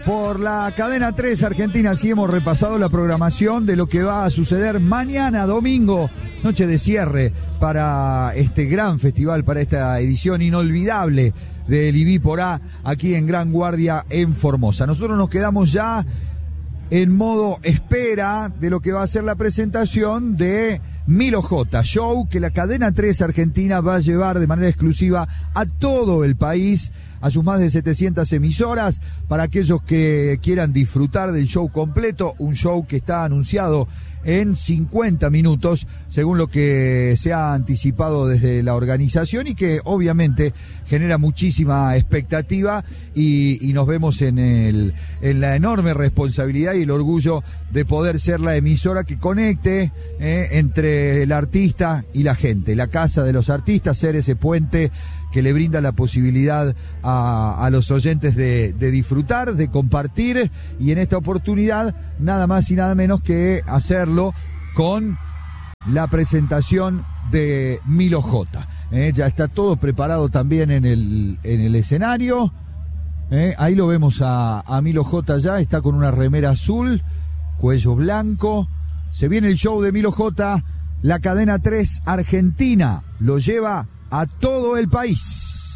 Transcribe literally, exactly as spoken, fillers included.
Por la cadena tres Argentina sí hemos repasado la programación de lo que va a suceder mañana domingo, noche de cierre para este gran festival, para esta edición inolvidable del I B I por A aquí en Gran Guardia en Formosa. Nosotros nos quedamos ya en modo espera de lo que va a ser la presentación de Milo J, show que la cadena tres Argentina va a llevar de manera exclusiva a todo el país, a sus más de setecientas emisoras, para aquellos que quieran disfrutar del show completo, un show que está anunciado en cincuenta minutos, según lo que se ha anticipado desde la organización y que obviamente genera muchísima expectativa y, y nos vemos en, el, en la enorme responsabilidad y el orgullo de poder ser la emisora que conecte eh, entre el artista y la gente, la casa de los artistas, ser ese puente que le brinda la posibilidad a, a los oyentes de, de disfrutar, de compartir, y en esta oportunidad nada más y nada menos que hacerlo con la presentación de Milo J. Eh, ya está todo preparado también en el, en el escenario. Eh, ahí lo vemos a, a Milo J ya, está con una remera azul, cuello blanco. Se viene el show de Milo J, la cadena tres Argentina lo lleva a todo el país.